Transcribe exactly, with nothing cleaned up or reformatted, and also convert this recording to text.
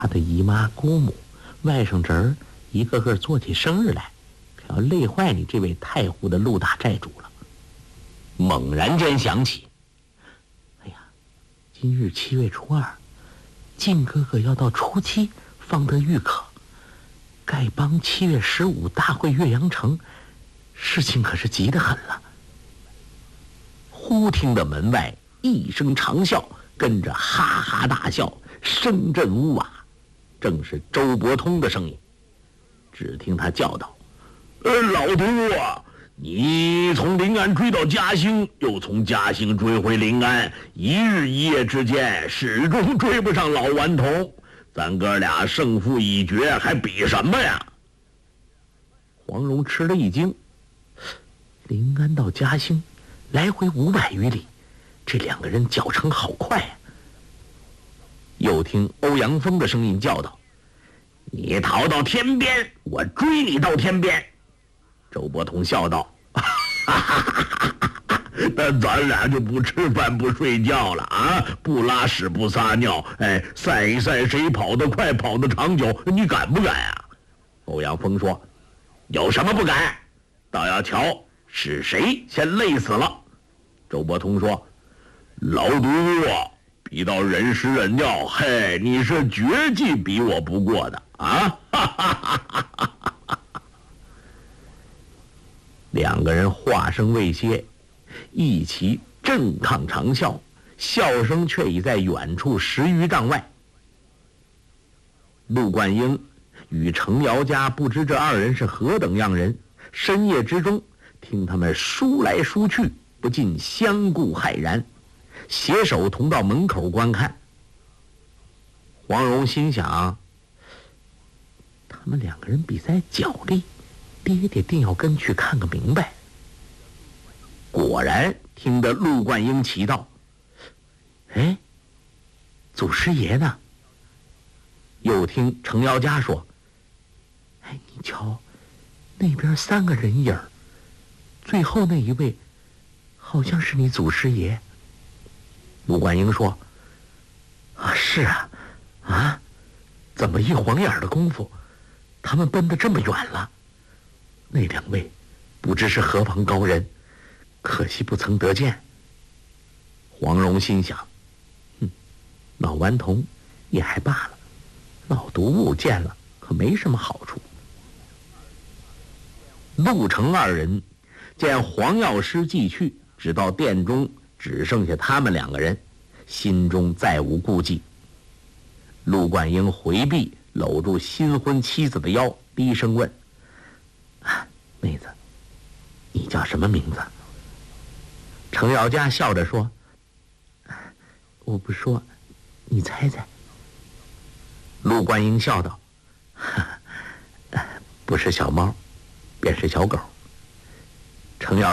他的姨妈、姑母、外甥侄儿一个个做起生日来，可要累坏你这位太湖的陆大寨主了。猛然间想起，哎呀，今日七月初二，靖哥哥要到初七方得愈可，丐帮七月十五大会岳阳城，事情可是急得很了。忽听得门外一声长啸，跟着哈哈大笑，声震屋瓦，正是周伯通的声音。只听他叫道：“呃，老徒啊，你从临安追到嘉兴，又从嘉兴追回临安，一日一夜之间，始终追不上老顽童。咱哥俩胜负已决，还比什么呀？”黄蓉吃了一惊，临安到嘉兴来回五百余里，这两个人脚程好快啊。又听欧阳锋的声音叫道：“你逃到天边，我追你到天边。”周伯通笑道：“哈哈哈哈，那咱俩就不吃饭不睡觉了啊，不拉屎不撒尿，哎，赛一赛谁跑得快跑得长久，你敢不敢啊？”欧阳锋说：“有什么不敢？倒要瞧是谁先累死了。”周伯通说：“老毒啊，比到人屎人尿，嘿，你是绝技比我不过的啊！”哈哈哈哈哈！两个人话声未歇，一齐震抗长啸，笑声却已在远处十余丈外。陆冠英与程瑶家不知这二人是何等样人，深夜之中听他们书来书去，不禁相顾骇然，携手同到门口观看。黄蓉心想，他们两个人比赛脚力，爹爹定要跟去看个明白。果然听得陆冠英奇道：“哎，祖师爷呢？”又听程瑶家说：“哎，你瞧，那边三个人影，最后那一位好像是你祖师爷。”陆冠英说：“啊，是啊，啊，怎么一晃眼的功夫，他们奔得这么远了？那两位不知是何方高人，可惜不曾得见。”黄蓉心想：哼，老顽童也还罢了，老毒物见了可没什么好处。陆程二人见黄药师既去，直到殿中只剩下他们两个人，心中再无顾忌。陆冠英回避，搂住新婚妻子的腰，低声问：“啊，妹子，你叫什么名字？”程瑶家笑着说：“我不说，你猜猜。”陆冠英笑道：“哈哈，不是小猫，便是小狗。”程瑶